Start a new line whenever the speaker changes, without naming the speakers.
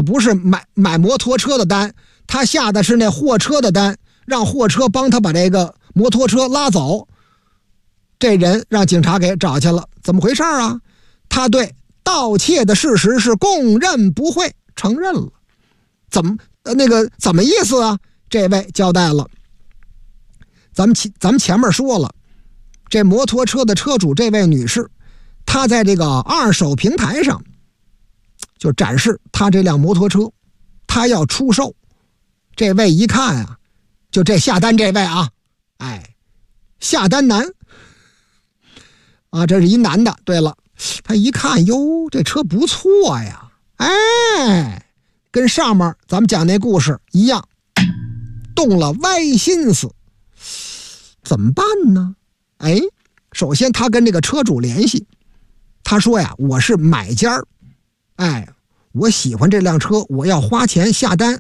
不是买摩托车的单，他下的是那货车的单，让货车帮他把这个摩托车拉走。这人让警察给找去了，怎么回事啊？他对盗窃的事实是供认不讳，承认了。怎么意思啊？这位交代了。咱们前面说了，这摩托车的车主这位女士，她在这个二手平台上就展示她这辆摩托车，她要出售。这位一看啊，就这下单这位啊，下单男啊，这是一男的。对了，他一看，哟，这车不错呀，跟上面咱们讲那故事一样，动了歪心思。怎么办呢？首先他跟这个车主联系，他说呀，我是买家，我喜欢这辆车，我要花钱下单，